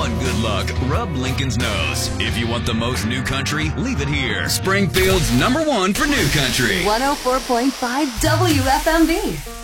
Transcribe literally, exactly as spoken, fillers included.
want good luck, rub Lincoln's nose. If you want the most new country, leave it here. Springfield's number one for new country. one oh four point five W F M V.